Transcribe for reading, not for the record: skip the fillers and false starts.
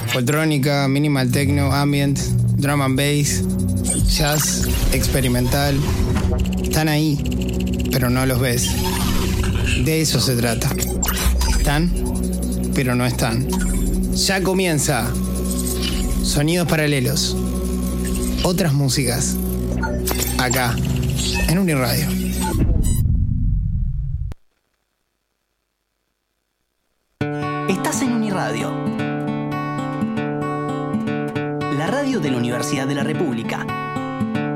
Foltrónica, minimal techno, ambient, drum and bass, jazz, experimental. Están ahí, pero no los ves. De eso se trata. Están, pero no están. Ya comienza. Sonidos paralelos. Otras músicas. Acá, en Uniradio. Estás en Uniradio, la radio de la Universidad de la República.